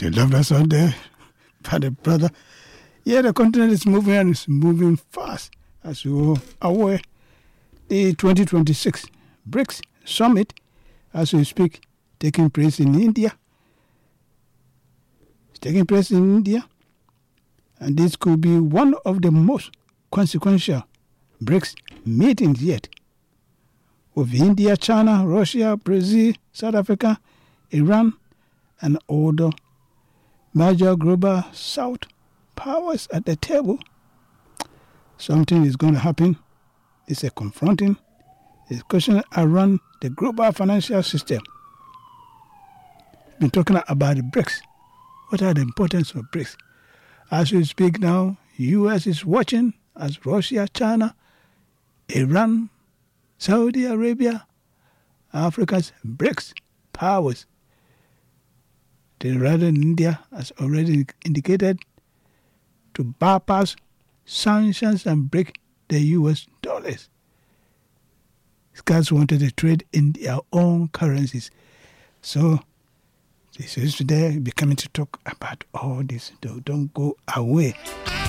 The lovers out there, but the brother, the continent is moving and it's moving fast. As you are aware, the 2026 BRICS Summit, as we speak, taking place in India. It's taking place in India, and this could be one of the most consequential BRICS meetings yet, with India, China, Russia, Brazil, South Africa, Iran, and other major global South powers at the table. Something is going to happen. It's a confronting discussion around the global financial system. We've been talking about the BRICS. What are the importance of BRICS? As we speak now, U.S. is watching as Russia, China, Iran, Saudi Arabia, Africa's BRICS powers. The rather India has already indicated to bypass sanctions and break the U.S. dollars. These guys wanted to trade in their own currencies. So this is today. We'll be coming to talk about all this. Don't go away.